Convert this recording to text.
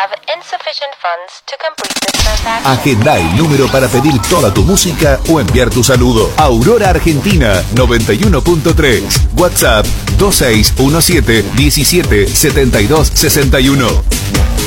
have insufficient funds to complete this transaction. Agenda el número para pedir toda tu música o enviar tu saludo. Aurora Argentina 91.3. WhatsApp 2617 17 72 61.